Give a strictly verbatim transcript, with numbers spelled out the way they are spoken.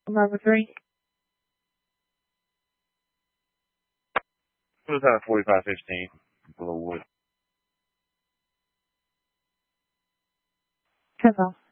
Number three. Who's out forty-five fifteen? Below Wood. ten